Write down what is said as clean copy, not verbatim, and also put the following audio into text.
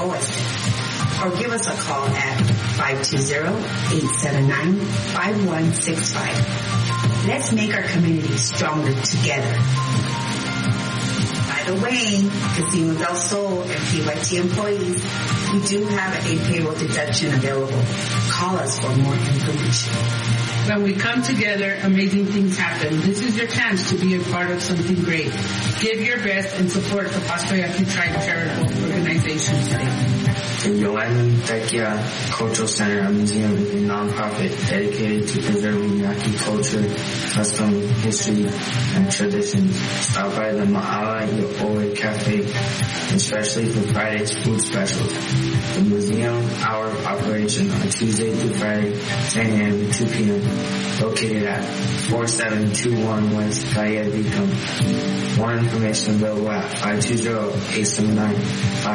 Royston. Or give us a call at 520-879-5165. Let's make our community stronger together. By the way, Casino del Sol and PYT employees, we do have a payroll deduction available. Call us for more information. When we come together, amazing things happen. This is your chance to be a part of something great. Give your best and support the Pasto Yaqui Tribe charitable organization today. The Yolandan Tequia Cultural Center and Museum is a nonprofit dedicated to preserving Yaqui culture, custom, history, and traditions. Stop by the Ma'ala Yo'oe Cafe, especially for Friday's food specials. The museum hour of operation on Tuesday through Friday, 10 a.m. to 2 p.m. Located at 4721 West Calle Beacom. More information available at 520-879-5165.